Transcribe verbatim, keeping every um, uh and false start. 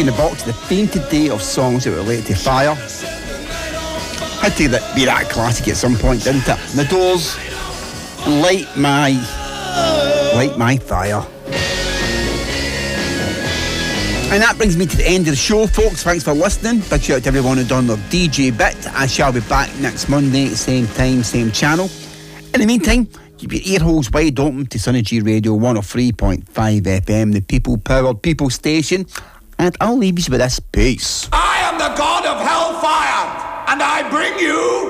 in the Box, the theme today of songs that relate to fire. Had to that, be that classic at some point, didn't it? The Doors, Light My, Light My Fire. And that brings me to the end of the show, folks. Thanks for listening. Big shout out to everyone who done their D J bit. I shall be back next Monday, same time, same channel. In the meantime, keep your ear holes wide open to Sunny G Radio one oh three point five F M, the people-powered people station. And I'll leave you with this. Peace. I am the god of hellfire, and I bring you